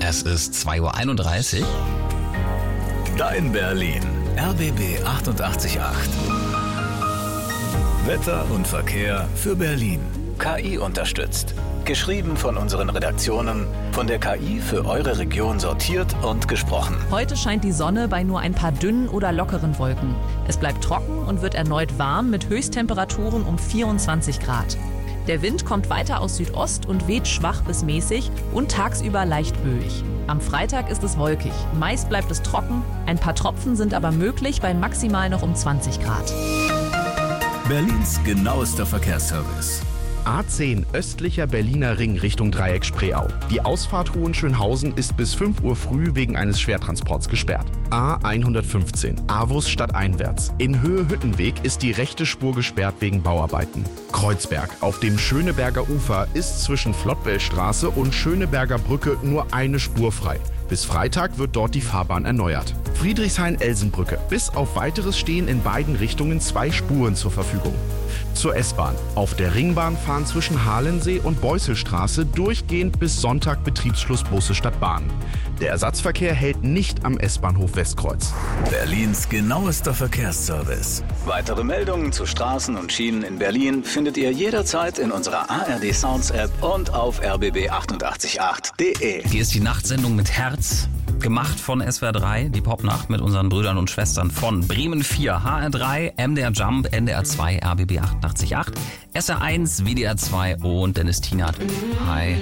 Es ist 2:31 Uhr. Dein Berlin. RBB 888. Wetter und Verkehr für Berlin. KI unterstützt. Geschrieben von unseren Redaktionen, von der KI für eure Region sortiert und gesprochen. Heute scheint die Sonne bei nur ein paar dünnen oder lockeren Wolken. Es bleibt trocken und wird erneut warm mit Höchsttemperaturen um 24 Grad. Der Wind kommt weiter aus Südost und weht schwach bis mäßig und tagsüber leicht böig. Am Freitag ist es wolkig. Meist bleibt es trocken, ein paar Tropfen sind aber möglich bei maximal noch um 20 Grad. Berlins genauester Verkehrsservice. A10 östlicher Berliner Ring Richtung Dreieck Spreeau. Die Ausfahrt Hohenschönhausen ist bis 5 Uhr früh wegen eines Schwertransports gesperrt. A115 Avus stadteinwärts. In Höhe Hüttenweg ist die rechte Spur gesperrt wegen Bauarbeiten. Kreuzberg auf dem Schöneberger Ufer ist zwischen Flottbellstraße und Schöneberger Brücke nur eine Spur frei. Bis Freitag wird dort die Fahrbahn erneuert. Friedrichshain-Elsenbrücke. Bis auf Weiteres stehen in beiden Richtungen 2 Spuren zur Verfügung. Zur S-Bahn. Auf der Ringbahn fahren zwischen Halensee und Beusselstraße durchgehend bis Sonntag Betriebsschluss Busse statt Bahn. Der Ersatzverkehr hält nicht am S-Bahnhof Westkreuz. Berlins genauester Verkehrsservice. Weitere Meldungen zu Straßen und Schienen in Berlin findet ihr jederzeit in unserer ARD Sounds App und auf rbb888.de. Hier ist die Nachtsendung mit Herz. Gemacht von SWR 3, die Popnacht mit unseren Brüdern und Schwestern von Bremen 4, HR 3, MDR Jump, NDR 2, RBB 888, SR 1, WDR 2 und Dennis Tienert. Hi.